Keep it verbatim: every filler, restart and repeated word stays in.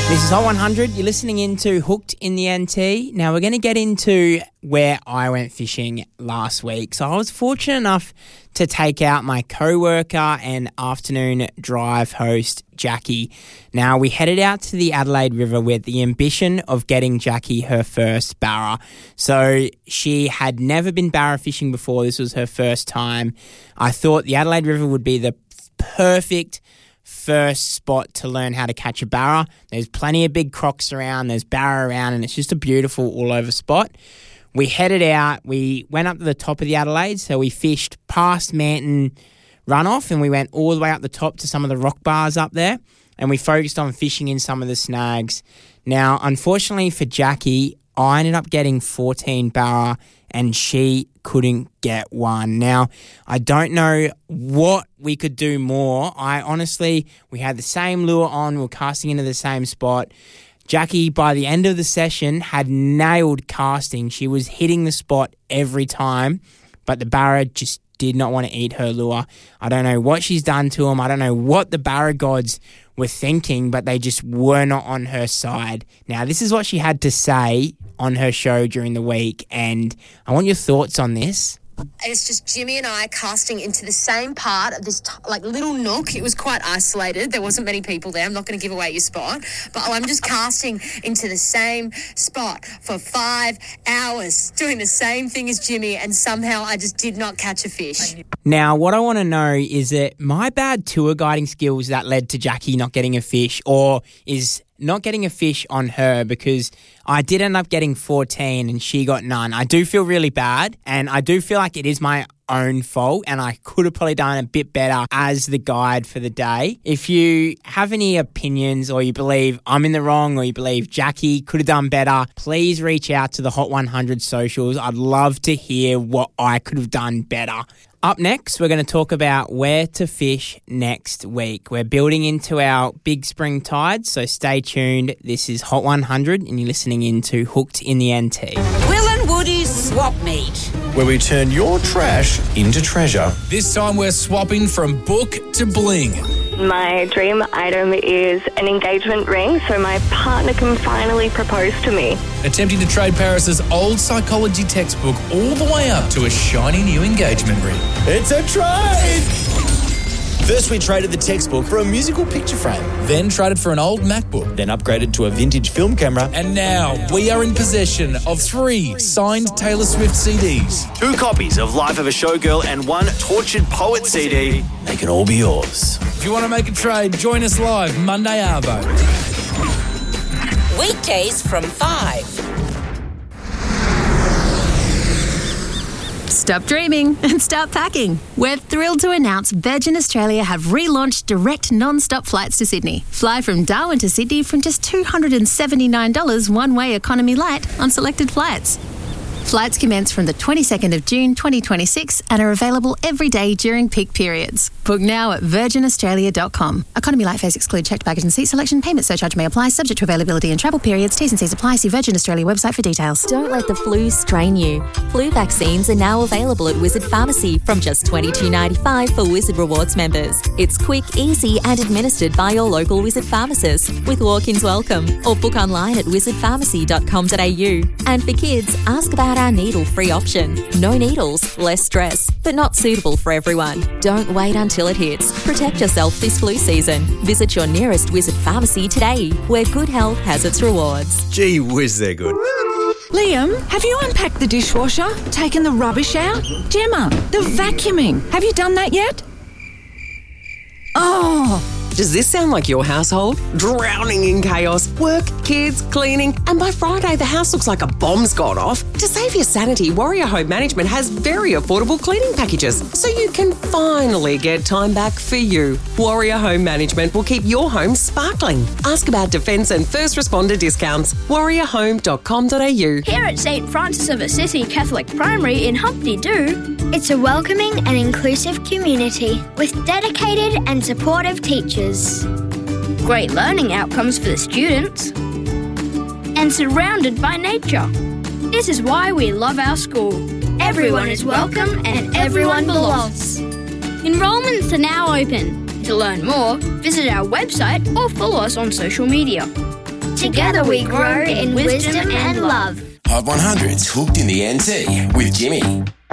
This is Hot one hundred. You're listening into Hooked in the N T. Now, we're going to get into where I went fishing last week. So I was fortunate enough to take out my co-worker and afternoon drive host, Jackie. Now, we headed out to the Adelaide River with the ambition of getting Jackie her first barra. So she had never been barra fishing before. This was her first time. I thought the Adelaide River would be the perfect first spot to learn how to catch a barra. There's plenty of big crocs around, there's barra around, and it's just a beautiful all-over spot. We headed out, we went up to the top of the Adelaide, so we fished past Manton Runoff, and we went all the way up the top to some of the rock bars up there, and we focused on fishing in some of the snags. Now, unfortunately for Jackie, I ended up getting fourteen barra, and she couldn't get one. Now, I don't know what we could do more. I honestly, we had the same lure on, we were casting into the same spot. Jackie, by the end of the session, had nailed casting. She was hitting the spot every time, but the barra just did not want to eat her lure. I don't know what she's done to them. I don't know what the barra gods were thinking, but they just were not on her side. Now, this is what she had to say on her show during the week, and I want your thoughts on this. It's just Jimmy and I casting into the same part of this, t- like, little nook. It was quite isolated. There wasn't many people there. I'm not going to give away your spot. But I'm just casting into the same spot for five hours, doing the same thing as Jimmy, and somehow I just did not catch a fish. Now, what I want to know is it my bad tour guiding skills that led to Jackie not getting a fish, or is not getting a fish on her? Because I did end up getting fourteen and she got none. I do feel really bad, and I do feel like it is my own fault, and I could have probably done a bit better as the guide for the day. If you have any opinions, or you believe I'm in the wrong, or you believe Jackie could have done better, please reach out to the Hot one hundred socials. I'd love to hear what I could have done better. Up next, we're going to talk about where to fish next week. We're building into our big spring tide, so stay tuned. This is Hot one hundred, and you're listening into Hooked in the N T. Will and Woody's Swap Meet, where we turn your trash into treasure. This time we're swapping from book to bling. My dream item is an engagement ring so my partner can finally propose to me. Attempting to trade Paris's old psychology textbook all the way up to a shiny new engagement ring. It's a trade! First, we traded the textbook for a musical picture frame. Then traded for an old MacBook. Then upgraded to a vintage film camera. And now we are in possession of three signed Taylor Swift C Ds. Two copies of Life of a Showgirl and one Tortured Poet C D. They can all be yours. If you want to make a trade, join us live Monday Arvo. Weekdays from five. Stop dreaming and start packing. We're thrilled to announce Virgin Australia have relaunched direct non-stop flights to Sydney. Fly from Darwin to Sydney from just two hundred seventy-nine dollars one-way economy light on selected flights. Flights commence from the twenty-second of June twenty twenty-six and are available every day during peak periods. Book now at virgin australia dot com. Economy light fares exclude checked baggage and seat selection. Payment surcharge may apply, subject to availability and travel periods. T's and C's apply. See Virgin Australia website for details. Don't let the flu strain you. Flu vaccines are now available at Wizard Pharmacy from just twenty-two dollars ninety-five for Wizard Rewards members. It's quick, easy and administered by your local Wizard pharmacist with walk-ins welcome, or book online at wizard pharmacy dot com dot a u. And for kids, ask about our needle-free option. No needles, less stress, but not suitable for everyone. Don't wait until it hits. Protect yourself this flu season. Visit your nearest Wizard Pharmacy today, where good health has its rewards. Gee whiz, they're good. Liam, have you unpacked the dishwasher? Taken the rubbish out? Gemma, the vacuuming. Have you done that yet? Oh... Does this sound like your household? Drowning in chaos, work, kids, cleaning, and by Friday the house looks like a bomb's gone off? To save your sanity, Warrior Home Management has very affordable cleaning packages, so you can finally get time back for you. Warrior Home Management will keep your home sparkling. Ask about defence and first responder discounts. warrior home dot com dot a u. Here at Saint Francis of Assisi Catholic Primary in Humpty Doo, it's a welcoming and inclusive community with dedicated and supportive teachers. Great learning outcomes for the students, and surrounded by nature. This is why we love our school. Everyone is welcome and everyone belongs. Enrollments are now open. To learn more, visit our website or follow us on social media. Together we grow in wisdom and love. Hot one hundred's Hooked in the N T with Jimmy.